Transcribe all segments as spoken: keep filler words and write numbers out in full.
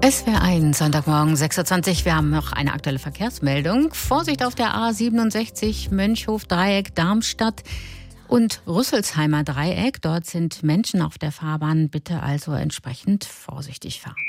S W R eins, Sonntagmorgen sechs Uhr zwanzig. Wir haben noch eine aktuelle Verkehrsmeldung. Vorsicht auf der A siebenundsechzig, Mönchhof-Dreieck, Darmstadt und Rüsselsheimer Dreieck. Dort sind Menschen auf der Fahrbahn. Bitte also entsprechend vorsichtig fahren.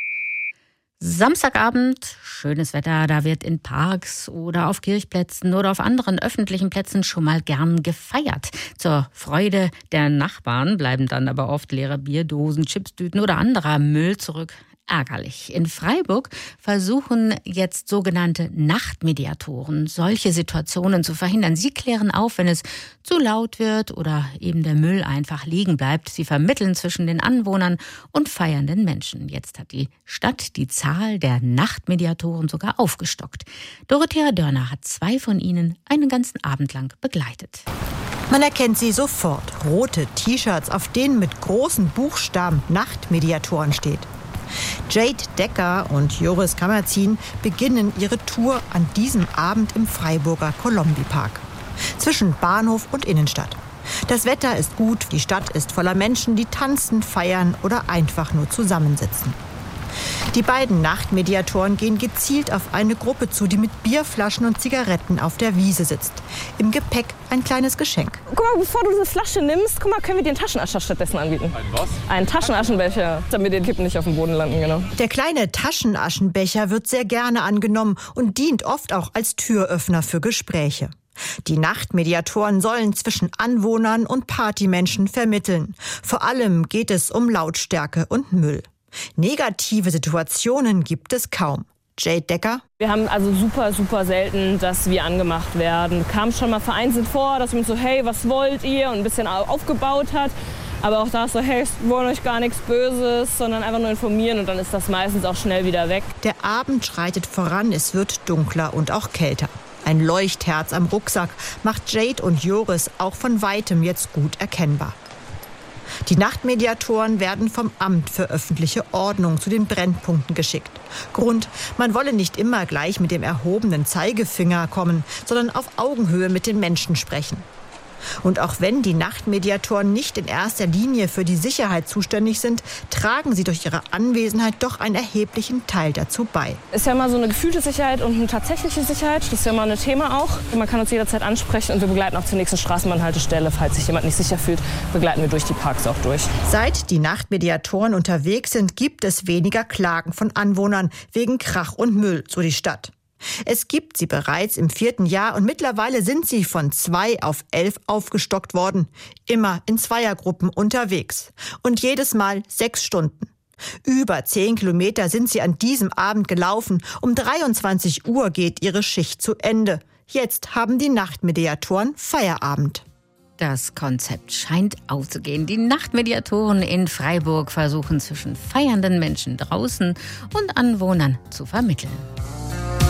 Samstagabend, schönes Wetter, da wird in Parks oder auf Kirchplätzen oder auf anderen öffentlichen Plätzen schon mal gern gefeiert. Zur Freude der Nachbarn bleiben dann aber oft leere Bierdosen, Chipstüten oder anderer Müll zurück. Ärgerlich. In Freiburg versuchen jetzt sogenannte Nachtmediatoren, solche Situationen zu verhindern. Sie klären auf, wenn es zu laut wird oder eben der Müll einfach liegen bleibt. Sie vermitteln zwischen den Anwohnern und feiernden Menschen. Jetzt hat die Stadt die Zahl der Nachtmediatoren sogar aufgestockt. Dorothea Dörner hat zwei von ihnen einen ganzen Abend lang begleitet. Man erkennt sie sofort. Rote T-Shirts, auf denen mit großen Buchstaben Nachtmediatoren steht. Jade Decker und Joris Kamerzin beginnen ihre Tour an diesem Abend im Freiburger Kolombi-Park. Zwischen Bahnhof und Innenstadt. Das Wetter ist gut, die Stadt ist voller Menschen, die tanzen, feiern oder einfach nur zusammensitzen. Die beiden Nachtmediatoren gehen gezielt auf eine Gruppe zu, die mit Bierflaschen und Zigaretten auf der Wiese sitzt. Im Gepäck ein kleines Geschenk. Guck mal, bevor du diese Flasche nimmst, guck mal, können wir dir einen Taschenascher stattdessen anbieten. Ein was? Einen Taschenaschenbecher, damit die Kippen nicht auf dem Boden landen, genau. Der kleine Taschenaschenbecher wird sehr gerne angenommen und dient oft auch als Türöffner für Gespräche. Die Nachtmediatoren sollen zwischen Anwohnern und Partymenschen vermitteln. Vor allem geht es um Lautstärke und Müll. Negative Situationen gibt es kaum. Jade Decker. Wir haben also super, super selten, dass wir angemacht werden. Kam schon mal vereinzelt vor, dass man so, hey, was wollt ihr? Und ein bisschen aufgebaut hat. Aber auch da ist so, hey, wir wollen euch gar nichts Böses, sondern einfach nur informieren. Und dann ist das meistens auch schnell wieder weg. Der Abend schreitet voran, es wird dunkler und auch kälter. Ein Leuchtherz am Rucksack macht Jade und Joris auch von weitem jetzt gut erkennbar. Die Nachtmediatoren werden vom Amt für öffentliche Ordnung zu den Brennpunkten geschickt. Grund, man wolle nicht immer gleich mit dem erhobenen Zeigefinger kommen, sondern auf Augenhöhe mit den Menschen sprechen. Und auch wenn die Nachtmediatoren nicht in erster Linie für die Sicherheit zuständig sind, tragen sie durch ihre Anwesenheit doch einen erheblichen Teil dazu bei. Ist ja immer so eine gefühlte Sicherheit und eine tatsächliche Sicherheit. Das ist ja immer ein Thema auch. Man kann uns jederzeit ansprechen und wir begleiten auch zur nächsten Straßenbahnhaltestelle. Falls sich jemand nicht sicher fühlt, begleiten wir durch die Parks auch durch. Seit die Nachtmediatoren unterwegs sind, gibt es weniger Klagen von Anwohnern wegen Krach und Müll, so die Stadt. Es gibt sie bereits im vierten Jahr und mittlerweile sind sie von zwei auf elf aufgestockt worden. Immer in Zweiergruppen unterwegs. Und jedes Mal sechs Stunden. Über zehn Kilometer sind sie an diesem Abend gelaufen. Um dreiundzwanzig Uhr geht ihre Schicht zu Ende. Jetzt haben die Nachtmediatoren Feierabend. Das Konzept scheint aufzugehen. Die Nachtmediatoren in Freiburg versuchen zwischen feiernden Menschen draußen und Anwohnern zu vermitteln.